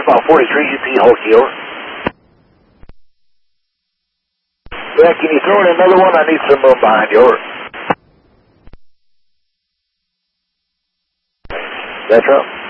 about 43 UP, hold key, over. Yeah, can you throw in another one? I need some room behind you, over. That's right.